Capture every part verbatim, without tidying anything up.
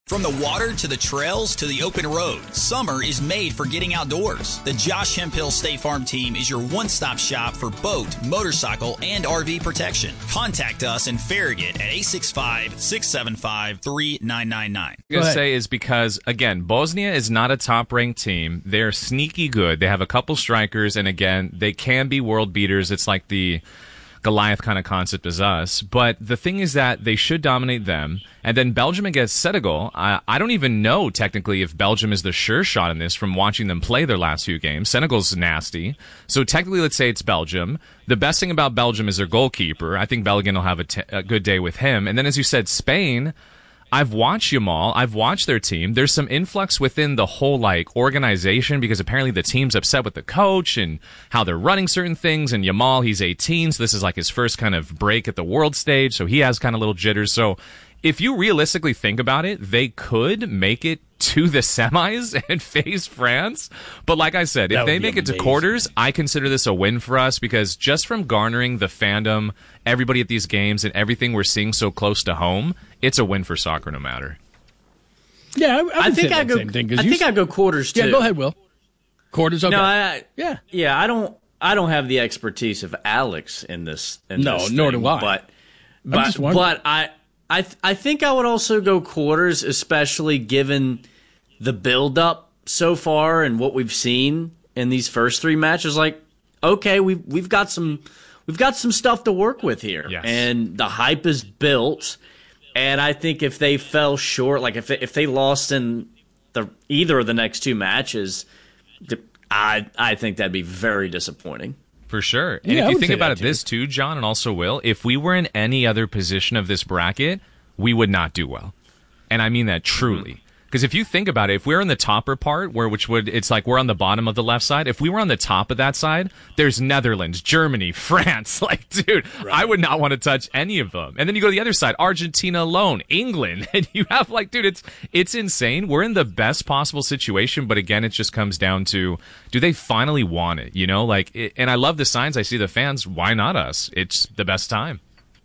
From the water to the trails to the open road, summer is made for getting outdoors. The Josh Hemphill State Farm team is your one-stop shop for boat, motorcycle, and R V protection. Contact us in Farragut at eight six five, six seven five, three nine nine nine. I'm going to say is because, again, Bosnia is not a top-ranked team. They're sneaky good. They have a couple strikers, and again, they can be world beaters. It's like the Goliath kind of concept as us. But the thing is that they should dominate them. And then Belgium against Senegal, I, I don't even know technically if Belgium is the sure shot in this from watching them play their last few games. Senegal's nasty. So technically, let's say it's Belgium. The best thing about Belgium is their goalkeeper. I think Belgium will have a, t- a good day with him. And then, as you said, Spain, I've watched Yamal. I've watched their team. There's some influx within the whole like organization because apparently the team's upset with the coach and how they're running certain things. And Yamal, he's eighteen, so this is like his first kind of break at the world stage. So he has kind of little jitters. So if you realistically think about it, they could make it to the semis and face France. But like I said, if they make amazing. it to quarters, I consider this a win for us because just from garnering the fandom, everybody at these games, and everything we're seeing so close to home, it's a win for soccer no matter. Yeah, I, I, I think I go. Same thing, I think I go quarters too. Yeah, go ahead, Will. Quarters, okay. No, I, yeah, yeah. I don't. I don't have the expertise of Alex in this. In no, this nor thing, do I. But, but, but I, I, I think I would also go quarters, especially given the build-up so far and what we've seen in these first three matches. Like, okay, we've we've got some. We've got some stuff to work with here, yes. and the hype is built. And I think if they fell short, like if they, if they lost in the either of the next two matches, I I think that'd be very disappointing. For sure. And yeah, if you think about it too. this too, John, and also Will, if we were in any other position of this bracket, we would not do well. And I mean that truly. Mm-hmm. Because if you think about it, if we're in the topper part, where which would it's like we're on the bottom of the left side. If we were on the top of that side, there's Netherlands, Germany, France. Like, dude, right. I would not want to touch any of them. And then you go to the other side, Argentina alone, England, and you have like, dude, it's it's insane. We're in the best possible situation, but again, it just comes down to do they finally want it? You know, like, it, and I love the signs. I see the fans. Why not us? It's the best time.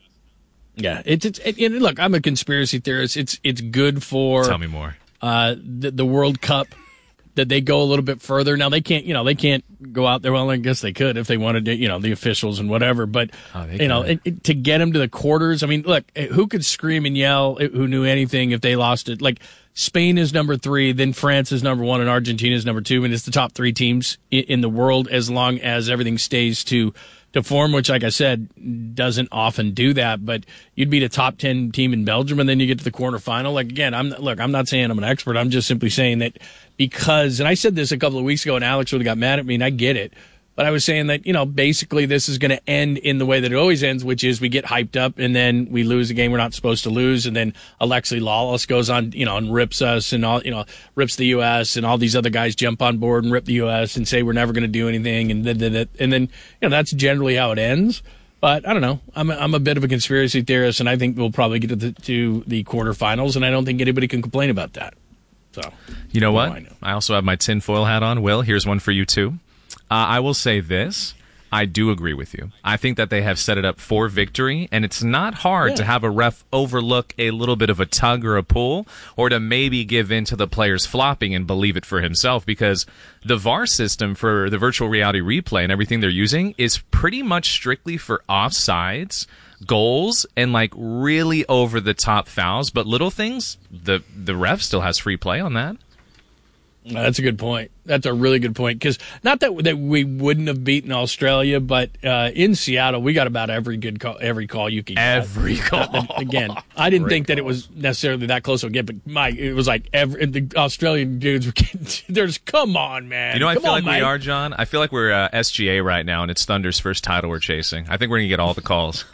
Yeah, it's it's it, it, look. I'm a conspiracy theorist. It's it's good for. Tell me more. Uh, the, the World Cup, that they go a little bit further. Now they can't, you know, they can't go out there. Well, I guess they could if they wanted to, you know, the officials and whatever. But oh, you know, it, it, to get them to the quarters. I mean, look, who could scream and yell? Who knew anything if they lost it? Like Spain is number three, then France is number one, and Argentina is number two, and it's the top three teams in, in the world as long as everything stays to. To form, which, like I said, doesn't often do that, but you'd beat a top ten team in Belgium, and then you get to the quarterfinal. Like again, I'm look, I'm not saying I'm an expert. I'm just simply saying that because, and I said this a couple of weeks ago, and Alex really got mad at me, and I get it. But I was saying that, you know, basically this is going to end in the way that it always ends, which is we get hyped up and then we lose a game we're not supposed to lose. And then Alexi Lawless goes on, you know, and rips us and all, you know, rips the U S and all these other guys jump on board and rip the U S and say we're never going to do anything. And then, and then, you know, that's generally how it ends. But I don't know. I'm a, I'm a bit of a conspiracy theorist, and I think we'll probably get to the, to the quarterfinals, and I don't think anybody can complain about that. So, you know what? I, know. I also have my tinfoil hat on. Will, here's one for you too. Uh, I will say this. I do agree with you. I think that they have set it up for victory, and it's not hard yeah. to have a ref overlook a little bit of a tug or a pull, or to maybe give in to the players flopping and believe it for himself, because the V A R system for the virtual reality replay and everything they're using is pretty much strictly for offsides, goals, and like really over-the-top fouls, but little things, the, the ref still has free play on that. That's a good point. That's a really good point. Because not that that we wouldn't have beaten Australia, but uh, in Seattle, we got about every good call, every call you could get. Every call. Again, I didn't Great think call. that it was necessarily that close to a game, but my, it was like every the Australian dudes were getting. There's come on, man. You know, I come feel on, like Mike. we are, John. I feel like we're uh, S G A right now, and it's Thunder's first title we're chasing. I think we're gonna get all the calls.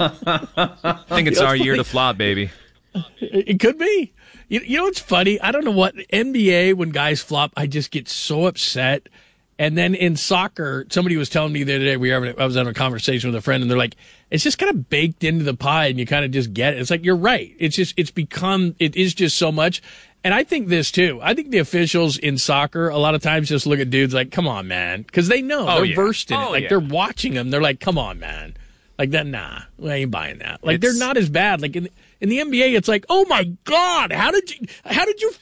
I think it's our year to flop, baby. It, it could be. You, you know what's funny? I don't know what N B A when guys flop, I just get so upset. And then in soccer, somebody was telling me the other day, we were, I was having a conversation with a friend, and they're like, it's just kind of baked into the pie, and you kind of just get it. It's like, you're right. It's just, it's become, it is just so much. And I think this too. I think the officials in soccer a lot of times just look at dudes like, come on, man. Because they know. Oh, they're yeah. versed in oh, it. Like, yeah. they're watching them. They're like, come on, man. Like that, nah, I ain't buying that. Like, It's, they're not as bad. Like, in, in the N B A, it's like, oh my God, how did you, how did you